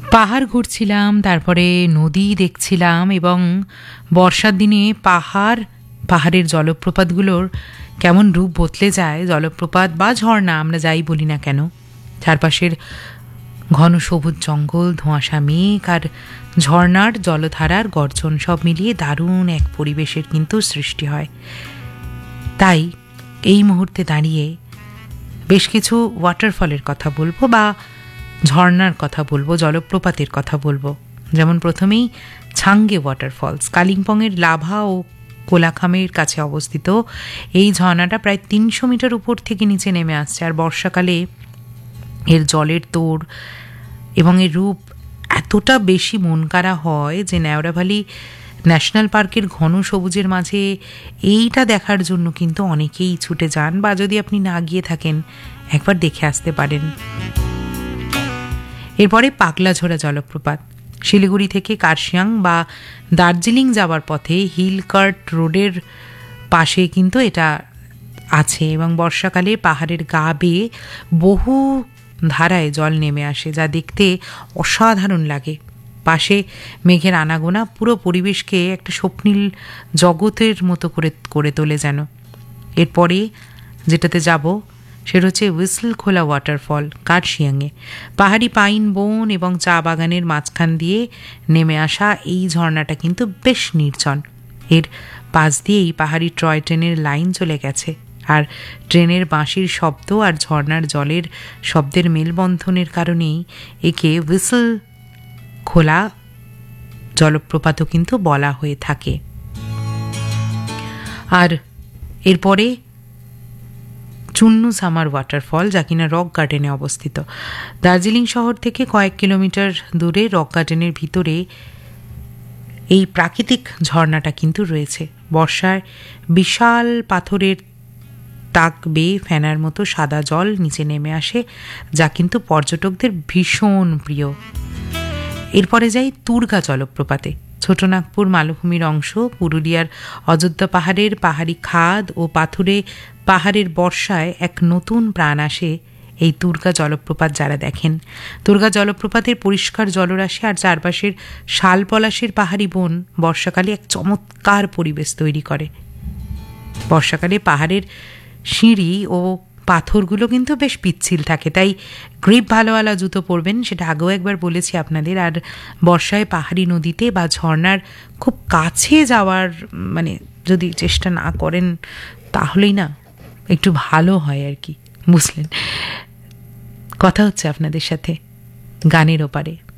পাহাড় ঘুরছিলাম, তারপরে নদী দেখছিলাম, এবং বর্ষার দিনে পাহাড়ের জলপ্রপাতগুলোর কেমন রূপ বদলে যায়। জলপ্রপাত বা ঝর্ণা আমরা যাই বলি না কেন, চারপাশের ঘন সবুজ জঙ্গল, ধোঁয়াশা মেঘ আর ঝর্ণার জলধারার গর্জন সব মিলিয়ে দারুণ এক পরিবেশের কিন্তু সৃষ্টি হয়। তাই এই মুহূর্তে দাঁড়িয়ে বেশ কিছু ওয়াটারফলের কথা বলবো, বা ঝর্ণার কথা বলবো, জলপ্রপাতের কথা বলবো। যেমন প্রথমেই ছাঙ্গে ওয়াটারফলস, কালিম্পংয়ের লাভা ও কোলাখামের কাছে অবস্থিত এই ঝর্ণাটা প্রায় ৩০০ মিটার উপর থেকে নিচে নেমে আসছে। আর বর্ষাকালে এর জলের তোড় এবং এর রূপ এতটা বেশি মনকাড়া হয় যে নেওড়া ভ্যালি ন্যাশনাল পার্কের ঘন সবুজের মাঝে এইটা দেখার জন্য কিন্তু অনেকেই ছুটে যান, বা যদি আপনি না গিয়ে থাকেন একবার দেখে আসতে পারেন। এরপরে পাগলাঝোড়া জলপ্রপাত, শিলিগুড়ি থেকে কার্শিয়াং বা দার্জিলিং যাওয়ার পথে হিলকার্ট রোডের পাশে কিন্তু এটা আছে, এবং বর্ষাকালে পাহাড়ের গা বেয়ে বহু ধারায় জল নেমে আসে, যা দেখতে অসাধারণ লাগে। পাশে মেঘের আনাগোনা পুরো পরিবেশকে একটা স্বপ্নীল জগতের মতো করে তোলে যেন। এরপরে যেটাতে যাব সেটা হচ্ছে হুইসল খোলা ওয়াটারফল, কার্শিয়াংয়ে। পাহাড়ি পাইন বন এবং চা বাগানের মাঝখান দিয়ে নেমে আসা এই ঝর্ণাটা কিন্তু বেশ নির্জন। এর পাশ দিয়েই পাহাড়ি টয় ট্রেনের লাইন চলে গেছে, আর ট্রেনের বাঁশির শব্দ আর ঝর্ণার জলের শব্দের মেলবন্ধনের কারণেই একে হুইসল খোলা জলপ্রপাতও কিন্তু বলা হয়ে থাকে। আর এরপরে চুন্নু সামার ওয়াটারফল, যা কিনা রক গার্ডেনে অবস্থিত। দার্জিলিং শহর থেকে কয়েক কিলোমিটার দূরে রক গার্ডেনের ভিতরে এই প্রাকৃতিক ঝর্ণাটা কিন্তু রয়েছে। বর্ষায় বিশাল পাথরের তাক বেয়ে ফেনার মতো সাদা জল নিচে নেমে আসে, যা কিন্তু পর্যটকদের ভীষণ প্রিয়। এরপরে যাই তুর্গা জলপ্রপাতে। ছোটনাগপুর মালভূমির অংশ, পুরুলিয়ার অযোধ্যা পাহাড়ের পাহাড়ি খাদ ও পাথুরে পাহাড়ের বর্ষায় এক নতুন প্রাণ আসে এই তুর্গা জলপ্রপাত যারা দেখেন। তুর্গা জলপ্রপাতের পরিষ্কার জলরাশি আর চারপাশের শাল পলাশের পাহাড়ি বন বর্ষাকালে এক চমৎকার পরিবেশ তৈরি করে। বর্ষাকালে পাহাড়ের সিঁড়ি ও পাথরগুলো কিন্তু বেশ পিচ্ছিল থাকে, তাই গ্রিপ ভালোওয়ালা জুতো পরবেন, সেটা আগেও একবার বলেছি আপনাদের। আর বর্ষায় পাহাড়ি নদীতে বা ঝর্ণার খুব কাছে যাওয়ার যদি চেষ্টা না করেন তাহলেই না একটু ভালো হয় আর কি, বুঝলেন। কথা হচ্ছে আপনাদের সাথে গানের ওপারে।